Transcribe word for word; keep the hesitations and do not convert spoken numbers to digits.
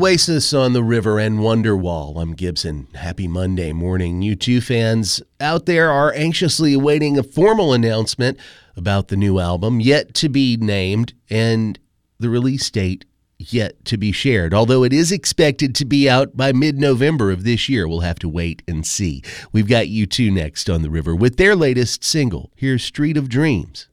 Oasis on the River and Wonderwall. I'm Gibson. Happy Monday morning. U two fans out there are anxiously awaiting a formal announcement about the new album, yet to be named, and the release date yet to be shared. Although it is expected to be out by mid-November of this year, we'll have to wait and see. We've got U two next on the River with their latest single. Here's Street of Dreams.